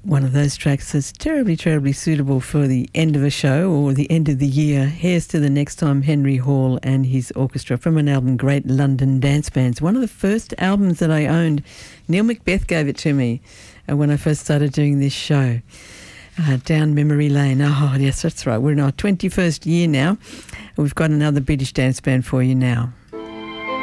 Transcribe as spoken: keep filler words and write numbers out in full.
One of those tracks that's terribly, terribly suitable for the end of a show or the end of the year. Here's to the next time, Henry Hall and his orchestra from an album, Great London Dance Bands. One of the first albums that I owned. Neil Macbeth gave it to me uh, when I first started doing this show. Uh, down memory lane. Oh, yes, that's right. We're in our twenty-first year now. We've got another British dance band for you now.